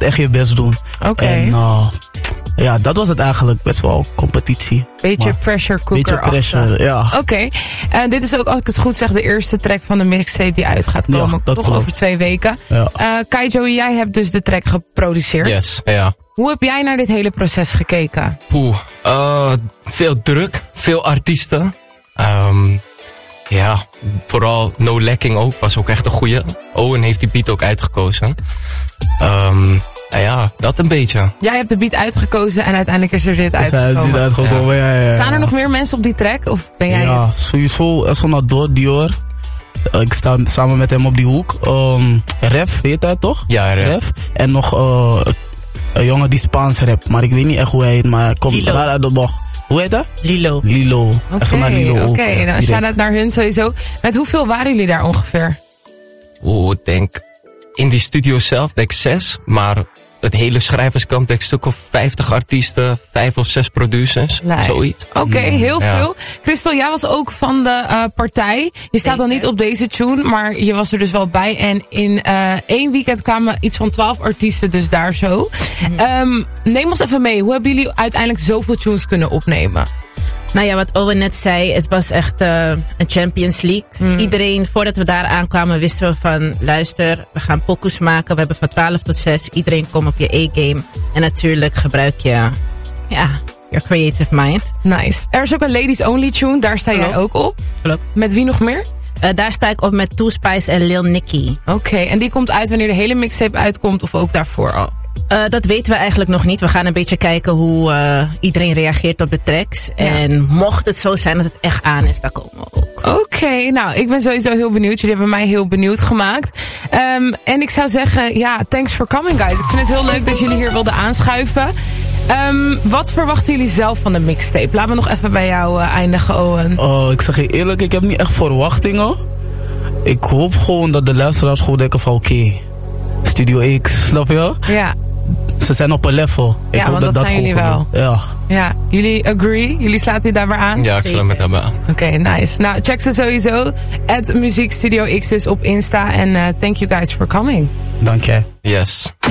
echt je best doen. Oké. En ja, dat was het eigenlijk. Best wel competitie. Beetje pressure cooker. Beetje pressure, ja. Oké. Dit is ook, als ik het goed zeg, de eerste track van de mixtape die uit gaat komen. Ja, dat toch klopt. over 2 weken. Ja. Kaijo, jij hebt dus de track geproduceerd. Yes, ja. Hoe heb jij naar dit hele proces gekeken? Veel druk, veel artiesten. Ja, vooral No Lacking ook, was ook echt een goeie. Owen heeft die beat ook uitgekozen. Ja, dat een beetje. Jij hebt de beat uitgekozen en uiteindelijk is er dit uitgekomen. Ja. Staan er nog meer mensen op die track? Of ben jij Ja, sowieso Esonador, Dior. Ik sta samen met hem op die hoek. Ref, heet hij toch? Ja, Ref. En nog een jongen die Spaans rap. Maar ik weet niet echt hoe hij heet, maar hij komt raar uit de bocht. Hoe heet dat? Lilo. Oké, nou shout-out naar hun sowieso. Met hoeveel waren jullie daar ongeveer? Ik denk in die studio zelf, denk ik 6. Maar het hele schrijverskant, denk ik stuk of 50 artiesten, 5 of 6 producers. Zoiets. Oké, heel veel. Christel, jij was ook van de partij. Je staat dan niet op deze tune, maar je was er dus wel bij. En in 1 weekend kwamen iets van 12 artiesten dus daar zo. Neem ons even mee. Hoe hebben jullie uiteindelijk zoveel tunes kunnen opnemen? Nou ja, wat Owen net zei, het was echt een Champions League. Iedereen, voordat we daar aankwamen, wisten we van, luister, we gaan pokoes maken. We hebben van 12 tot 6. Iedereen komt op je A-game. En natuurlijk gebruik je, your creative mind. Nice. Er is ook een Ladies Only tune, daar sta jij ook op. Klopt. Met wie nog meer? Daar sta ik op met Two Spice en Lil Nicky. Oké, en die komt uit wanneer de hele mixtape uitkomt of ook daarvoor al? Dat weten we eigenlijk nog niet. We gaan een beetje kijken hoe iedereen reageert op de tracks. Ja. En mocht het zo zijn dat het echt aan is, dan komen we ook. Oké, nou, ik ben sowieso heel benieuwd. Jullie hebben mij heel benieuwd gemaakt. En ik zou zeggen, thanks for coming, guys. Ik vind het heel leuk dat jullie hier wilden aanschuiven. Wat verwachten jullie zelf van de mixtape? Laten we nog even bij jou eindigen, Owen. Ik zeg je eerlijk, ik heb niet echt verwachtingen. Ik hoop gewoon dat de luisteraars gewoon denken van oké, Studio X, snap je? Ja. Ze zijn op een level. Ik hoop want dat zijn jullie wel. Ja. Jullie agree? Jullie sluiten die daarbij aan? Ja, ik sluit met daarbij aan. Oké, nice. Nou, check ze sowieso. @muziekstudio X dus op Insta. En thank you guys for coming. Dank jij. Yes.